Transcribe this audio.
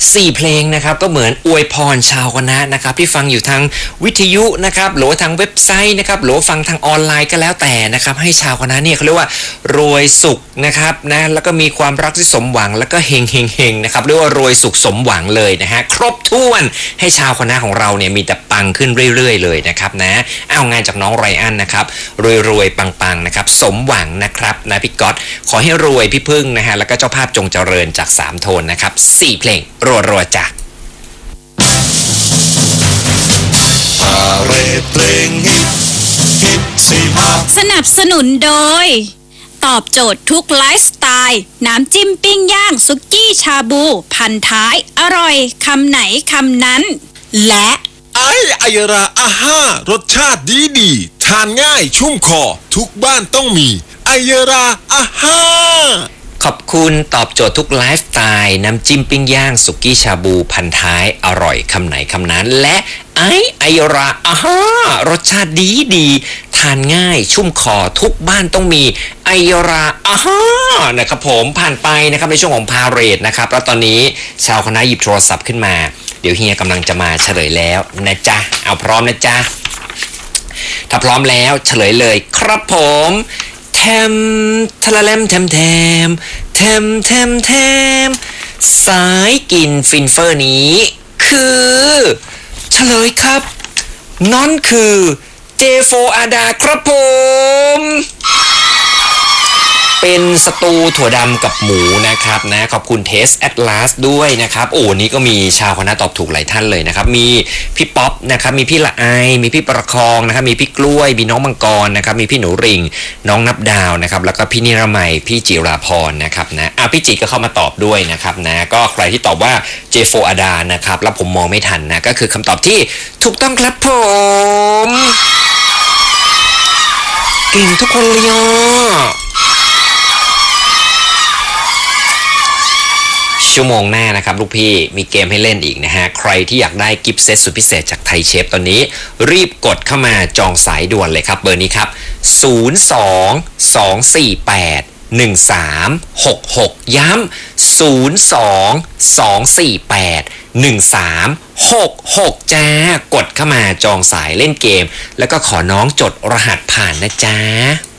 4 เพลงนะครับก็เหมือนอวยพรชาวคณะนะครับที่ฟังอยู่ทางวิทยุนะครับหรือว่าทางเว็บไซต์นะครับหรือว่าฟังทางออนไลน์ก็แล้วแต่นะครับให้ชาวคณะเนี่ยเขาเรียกว่ารวยสุขนะครับนะแล้วก็มีความรักที่สมหวังแล้วก็เฮงเฮงเฮงนะครับเรียกว่ารวยสุขสมหวังเลยนะฮะครบถ้วนให้ชาวคณะของเราเนี่ยมีแต่ปังขึ้นเรื่อยๆเลยนะครับนะเอางานจากน้องไรอันนะครับรวยๆปังๆนะครับสมหวังนะครับนะพี่ก๊อตขอให้รวยพี่พึ่งนะฮะแล้วก็เจ้าภาพจงเจริญจาก3โทนนะครับ4เพลงรัวๆจ้ะพาเรดเพลงฮิตสี่ภาคสนับสนุนโดยตอบโจทย์ทุกไลฟ์สไตล์น้ำจิ้มปิ้งย่างสุกี้ชาบูพันท้ายอร่อยคำไหนคำนั้นและไอราอาห้ารสชาติดีทานง่ายชุ่มคอทุกบ้านต้องมีไอราอาห้าขอบคุณตอบโจทย์ทุกไลฟ์สไตล์น้ำจิ้มปิ้งย่างสุกี้ชาบูพันท้ายอร่อยคำไหนคำนั้นและไอราอาฮารสชาติดีทานง่ายชุ่มคอทุกบ้านต้องมีไอราอาฮานะครับผมผ่านไปนะครับในช่วงของพาเรดนะครับแล้วตอนนี้ชาวคณะหยิบโทรศัพท์ขึ้นมาเดี๋ยวเฮียกำลังจะมาเฉลยแล้วนะจ๊ะเอาพร้อมนะจ๊ะถ้าพร้อมแล้วเฉลยเลยครับผมแทมทะละแลมแทมแทมแทมแทมแทมสายกินฟินเฟอร์นี้คือเฉลยครับนั่นคือเจโฟอาดาครับผมเป็นสตูถั่วดำกับหมูนะครับนะขอบคุณเทสแอตลาสด้วยนะครับโอ้นี่ก็มีชาวคณะตอบถูกหลายท่านเลยนะครับมีพี่ป๊อปนะครับมีพี่ละไอมีพี่ประคองนะครับมีพี่กล้วยมีน้องมังกรนะครับมีพี่หนูริงน้องนับดาวนะครับแล้วก็พี่นิรมัยพี่จิราพรนะครับนะพี่จิก็เข้ามาตอบด้วยนะครับนะก็ใครที่ตอบว่าเจโฟอาดานะครับแล้วผมมองไม่ทันนะก็คือคำตอบที่ถูกต้องครับผมเก่งทุกคนเลยชั่วโมงหน้านะครับลูกพี่มีเกมให้เล่นอีกนะฮะใครที่อยากได้กิฟต์เซตสุดพิเศษจากไทยเชฟตอนนี้รีบกดเข้ามาจองสายด่วนเลยครับเบอร์นี้ครับ02-248-1366ย้ำ02-248-1366จ้ากดเข้ามาจองสายเล่นเกมแล้วก็ขอน้องจดรหัสผ่านนะจ๊ะ